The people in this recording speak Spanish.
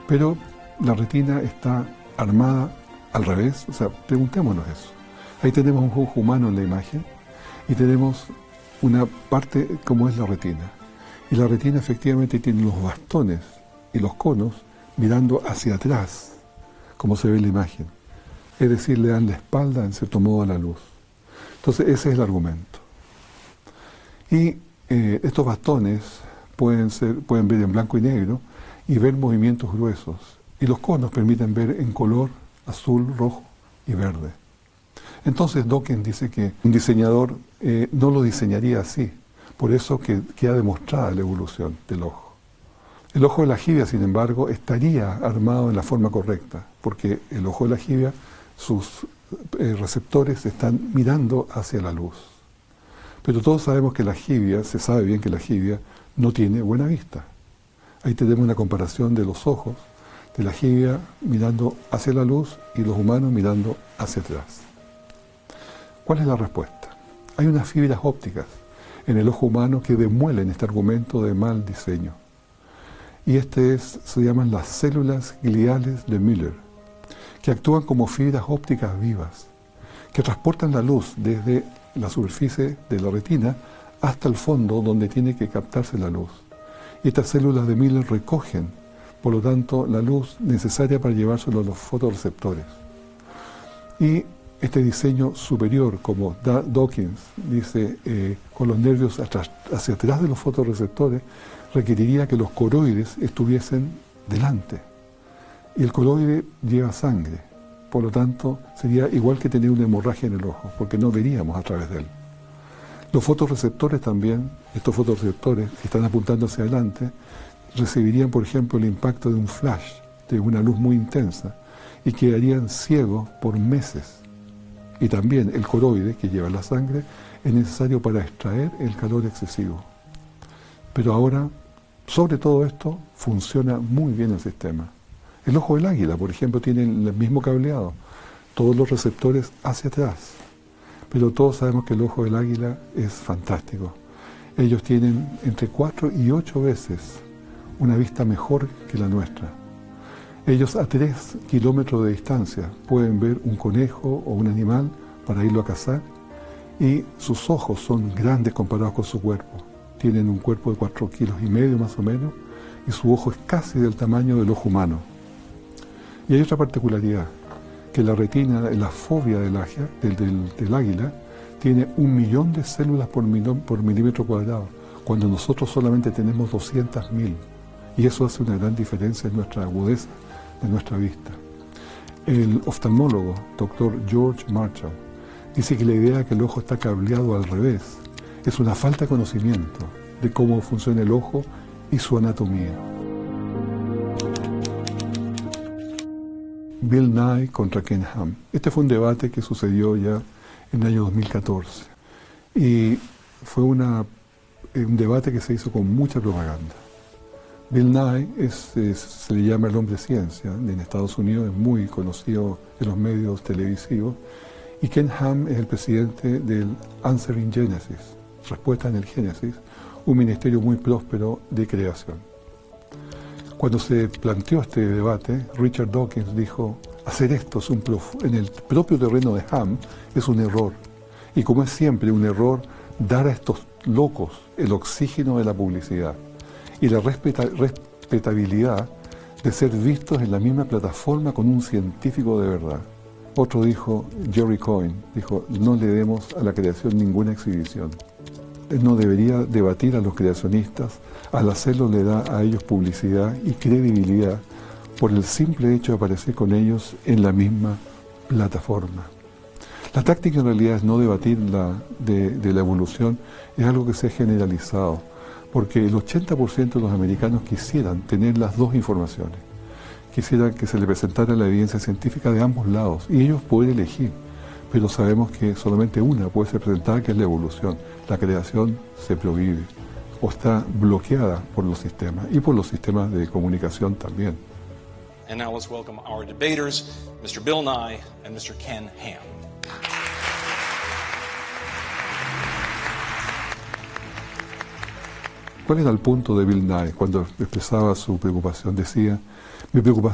Pero la retina está armada al revés, o sea, preguntémonos eso. Ahí tenemos un ojo humano en la imagen y tenemos una parte como es la retina. Y la retina efectivamente tiene los bastones y los conos mirando hacia atrás, como se ve en la imagen. Es decir, le dan la espalda en cierto modo a la luz. Entonces ese es el argumento. Y estos bastones pueden ver en blanco y negro y ver movimientos gruesos. Y los conos permiten ver en color azul, rojo y verde. Entonces Dawkins dice que un diseñador no lo diseñaría así. Por eso que queda demostrada la evolución del ojo. El ojo de la jibia, sin embargo, estaría armado en la forma correcta, porque el ojo de la jibia, sus receptores están mirando hacia la luz. Pero todos sabemos que la jibia, se sabe bien que la jibia no tiene buena vista. Ahí tenemos una comparación de los ojos de la jibia mirando hacia la luz y los humanos mirando hacia atrás. ¿Cuál es la respuesta? Hay unas fibras ópticas en el ojo humano que demuelen este argumento de mal diseño. Y se llaman las células gliales de Müller, que actúan como fibras ópticas vivas, que transportan la luz desde la superficie de la retina hasta el fondo donde tiene que captarse la luz. Y estas células de Müller recogen, por lo tanto, la luz necesaria para llevárselo a los fotorreceptores. Y este diseño superior, como Dawkins dice, con los nervios hacia atrás de los fotorreceptores, requeriría que los coroides estuviesen delante. Y el coroide lleva sangre, por lo tanto sería igual que tener una hemorragia en el ojo, porque no veríamos a través de él. Los fotorreceptores también, estos fotorreceptores que están apuntando hacia adelante, recibirían, por ejemplo, el impacto de un flash, de una luz muy intensa, y quedarían ciegos por meses. Y también el coroide, que lleva la sangre, es necesario para extraer el calor excesivo. Pero ahora, sobre todo esto, funciona muy bien el sistema. El ojo del águila, por ejemplo, tiene el mismo cableado, todos los receptores hacia atrás. Pero todos sabemos que el ojo del águila es fantástico. Ellos tienen entre 4 y 8 veces una vista mejor que la nuestra. Ellos a 3 kilómetros de distancia pueden ver un conejo o un animal para irlo a cazar y sus ojos son grandes comparados con su cuerpo. Tienen un cuerpo de 4,5 kilos más o menos y su ojo es casi del tamaño del ojo humano. Y hay otra particularidad, que la retina, la fobia del águila, tiene 1 millón de células por milímetro cuadrado, cuando nosotros solamente tenemos 200.000. Y eso hace una gran diferencia en nuestra agudeza de nuestra vista. El oftalmólogo, Dr. George Marshall, dice que la idea de que el ojo está cableado al revés es una falta de conocimiento de cómo funciona el ojo y su anatomía. Bill Nye contra Ken Ham. Este fue un debate que sucedió ya en el año 2014 y fue un debate que se hizo con mucha propaganda. Bill Nye se le llama el hombre ciencia en Estados Unidos, es muy conocido en los medios televisivos, y Ken Ham es el presidente del Answering Genesis, Respuesta en el Génesis, un ministerio muy próspero de creación. Cuando se planteó este debate, Richard Dawkins dijo, hacer esto en el propio terreno de Ham es un error. Y como es siempre un error, dar a estos locos el oxígeno de la publicidad y la respetabilidad de ser vistos en la misma plataforma con un científico de verdad. Otro dijo, Jerry Coyne, dijo, no le demos a la creación ninguna exhibición. Él no debería debatir a los creacionistas, al hacerlo le da a ellos publicidad y credibilidad por el simple hecho de aparecer con ellos en la misma plataforma. La táctica en realidad es no debatir de la evolución, es algo que se ha generalizado, porque el 80% de los americanos quisieran tener las dos informaciones, quisieran que se le presentara la evidencia científica de ambos lados y ellos pueden elegir, pero sabemos que solamente una puede ser presentada, que es la evolución. La creación se prohíbe o está bloqueada por los sistemas y por los sistemas de comunicación también. And now let's welcome our debaters, Mr. Bill Nye and Mr. Ken Ham. ¿Cuál era el punto de Bill Nye cuando expresaba su preocupación? Decía, mi preocupación